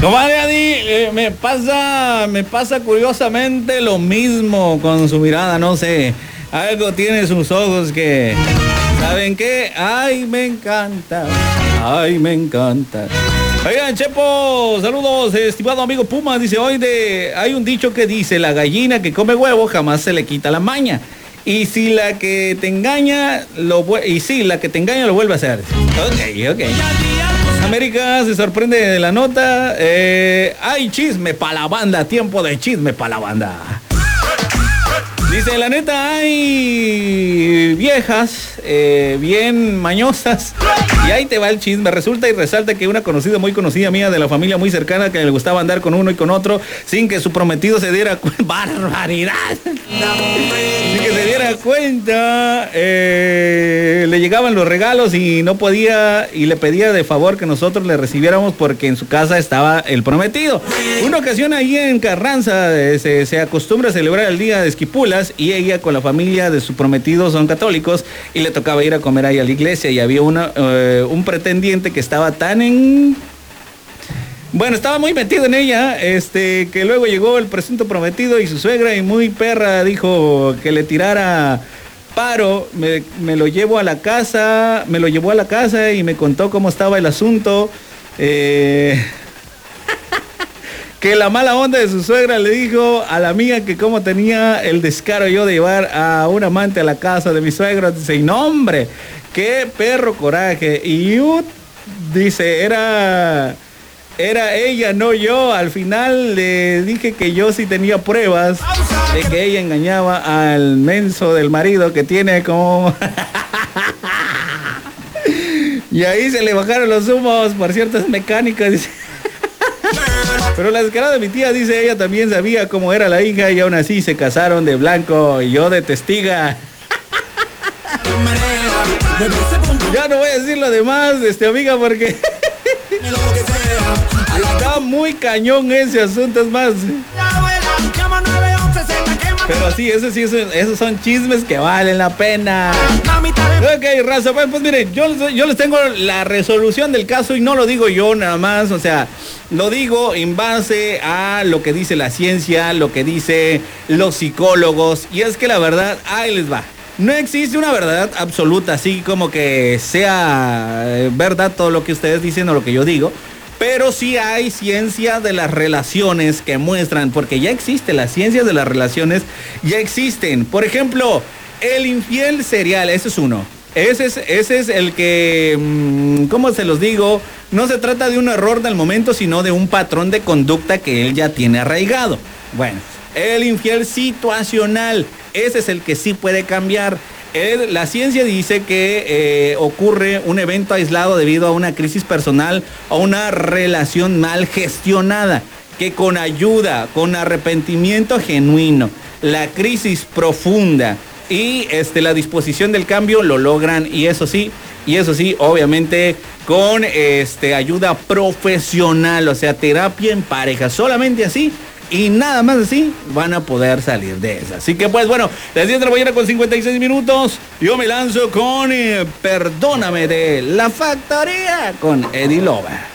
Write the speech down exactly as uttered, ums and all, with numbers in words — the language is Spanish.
Comadre Adi, eh, me pasa, me pasa curiosamente lo mismo con su mirada, no sé. Algo tiene sus ojos que, ¿saben qué? Ay, me encanta, ay, me encanta. Oigan, Chepo, saludos, estimado amigo Puma, dice hoy de, hay un dicho que dice, la gallina que come huevo jamás se le quita la maña. Y si la que te engaña, lo y si la que te engaña lo vuelve a hacer. Ok, ok. América se sorprende de la nota. Eh, hay chisme para la banda, tiempo de chisme para la banda. Dice, la neta, hay viejas eh, bien mañosas. Y ahí te va el chisme. Resulta y resalta que una conocida, muy conocida mía de la familia muy cercana, que le gustaba andar con uno y con otro sin que su prometido se diera cuenta. ¡Barbaridad! Sin que se diera cuenta, eh, le llegaban los regalos y no podía, y le pedía de favor que nosotros le recibiéramos porque en su casa estaba el prometido. Una ocasión ahí en Carranza eh, se, se acostumbra a celebrar el día de Esquipulas y ella con la familia de su prometido son católicos y le tocaba ir a comer ahí a la iglesia y había una, uh, un pretendiente que estaba tan en... Bueno, estaba muy metido en ella, este, que luego llegó el presunto prometido y su suegra y muy perra dijo que le tirara paro, me, me lo llevo a la casa, me lo llevó a la casa y me contó cómo estaba el asunto, eh... que la mala onda de su suegra le dijo a la amiga que cómo tenía el descaro yo de llevar a un amante a la casa de mi suegro. Dice, no hombre, qué perro coraje. Y uh, dice, era, era ella, no yo. Al final le dije que yo sí tenía pruebas de que ella engañaba al menso del marido que tiene como... Y ahí se le bajaron los humos por ciertas mecánicas, dice. Pero la descarada de mi tía, dice, ella también sabía cómo era la hija y aún así se casaron de blanco y yo de testiga. Ya no voy a decir lo demás, este, amiga, porque está muy cañón ese asunto, es más. Pero sí, eso sí, eso, esos son chismes que valen la pena. Ok, raza, pues, pues miren, yo, yo les tengo la resolución del caso y no lo digo yo nada más, o sea, lo digo en base a lo que dice la ciencia, lo que dicen los psicólogos, y es que la verdad, ahí les va. No existe una verdad absoluta, así como que sea verdad todo lo que ustedes dicen o lo que yo digo. Pero sí hay ciencia de las relaciones que muestran, porque ya existe, las ciencias de las relaciones ya existen. Por ejemplo, el infiel serial, ese es uno. Ese es, ese es el que, ¿cómo se los digo? No se trata de un error del momento, sino de un patrón de conducta que él ya tiene arraigado. Bueno, el infiel situacional, ese es el que sí puede cambiar. El, la ciencia dice que eh, ocurre un evento aislado debido a una crisis personal o una relación mal gestionada, que con ayuda, con arrepentimiento genuino, la crisis profunda y este, la disposición del cambio lo logran, y eso sí, y eso sí, obviamente con este, ayuda profesional, o sea, terapia en pareja, solamente así. Y nada más así van a poder salir de esa. Así que pues bueno, las diez de la mañana con cincuenta y seis minutos. Yo me lanzo con eh, Perdóname de La Factoría con Eddie Lover.